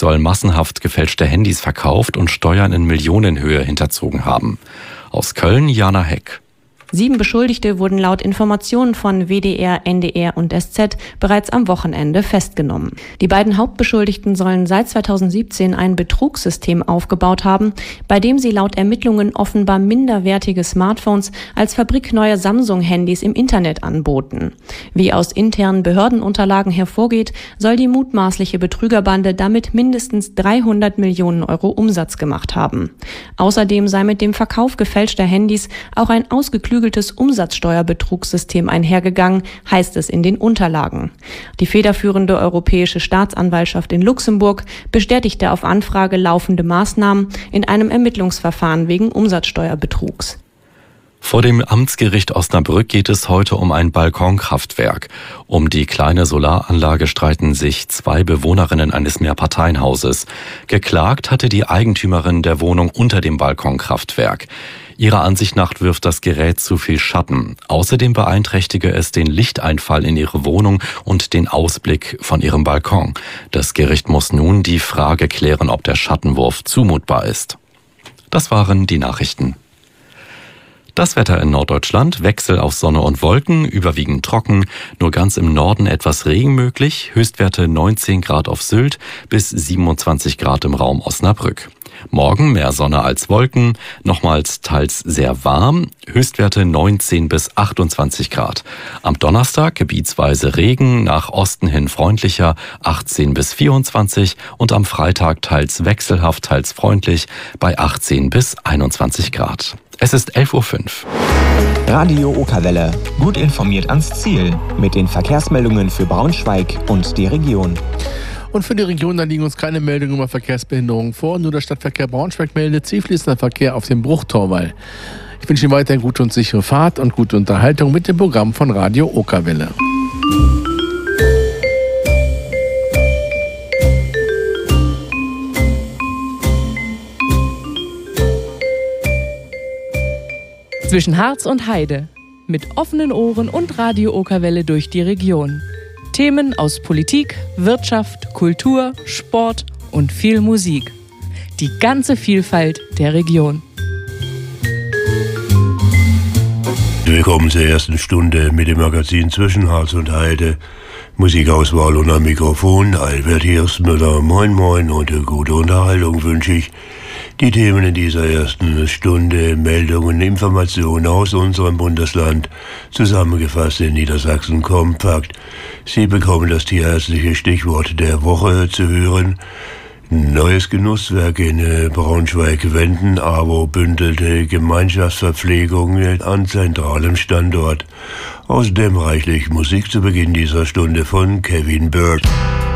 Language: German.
soll massenhaft gefälschte Handys verkauft und Steuern in Millionenhöhe hinterzogen haben. Aus Köln Jana Heck. 7 Beschuldigte wurden laut Informationen von WDR, NDR und SZ bereits am Wochenende festgenommen. Die beiden Hauptbeschuldigten sollen seit 2017 ein Betrugssystem aufgebaut haben, bei dem sie laut Ermittlungen offenbar minderwertige Smartphones als fabrikneue Samsung-Handys im Internet anboten. Wie aus internen Behördenunterlagen hervorgeht, soll die mutmaßliche Betrügerbande damit mindestens 300 Millionen Euro Umsatz gemacht haben. Außerdem sei mit dem Verkauf gefälschter Handys auch ein ausgeklügeltes Umsatzsteuerbetrugssystem einhergegangen, heißt es in den Unterlagen. Die federführende Europäische Staatsanwaltschaft in Luxemburg bestätigte auf Anfrage laufende Maßnahmen in einem Ermittlungsverfahren wegen Umsatzsteuerbetrugs. Vor dem Amtsgericht Osnabrück geht es heute um ein Balkonkraftwerk. Um die kleine Solaranlage streiten sich 2 Bewohnerinnen eines Mehrparteienhauses. Geklagt hatte die Eigentümerin der Wohnung unter dem Balkonkraftwerk. Ihrer Ansicht nach wirft das Gerät zu viel Schatten. Außerdem beeinträchtige es den Lichteinfall in ihre Wohnung und den Ausblick von ihrem Balkon. Das Gericht muss nun die Frage klären, ob der Schattenwurf zumutbar ist. Das waren die Nachrichten. Das Wetter in Norddeutschland, Wechsel aus Sonne und Wolken, überwiegend trocken, nur ganz im Norden etwas Regen möglich, Höchstwerte 19 Grad auf Sylt bis 27 Grad im Raum Osnabrück. Morgen mehr Sonne als Wolken, nochmals teils sehr warm, Höchstwerte 19 bis 28 Grad. Am Donnerstag gebietsweise Regen, nach Osten hin freundlicher, 18 bis 24 und am Freitag teils wechselhaft, teils freundlich bei 18 bis 21 Grad. Es ist 11.05 Uhr. Radio Okerwelle. Gut informiert ans Ziel. Mit den Verkehrsmeldungen für Braunschweig und die Region. Und für die Region, da liegen uns keine Meldungen über Verkehrsbehinderungen vor. Nur der Stadtverkehr Braunschweig meldet zielfließender Verkehr auf dem Bruchtorwall. Ich wünsche Ihnen weiterhin gute und sichere Fahrt und gute Unterhaltung mit dem Programm von Radio Okerwelle. Zwischen Harz und Heide. Mit offenen Ohren und Radio Okerwelle durch die Region. Themen aus Politik, Wirtschaft, Kultur, Sport und viel Musik. Die ganze Vielfalt der Region. Willkommen zur ersten Stunde mit dem Magazin Zwischen Harz und Heide. Musikauswahl und am Mikrofon Albert Hirstmüller. Moin moin und eine gute Unterhaltung wünsche ich. Die Themen in dieser ersten Stunde, Meldungen, Informationen aus unserem Bundesland, zusammengefasst in Niedersachsen kompakt. Sie bekommen das tierärztliche Stichwort der Woche zu hören. Neues Genusswerk in Braunschweig-Wenden, AWO bündelte Gemeinschaftsverpflegung an zentralem Standort. Außerdem reichlich Musik zu Beginn dieser Stunde von Kevin Bird.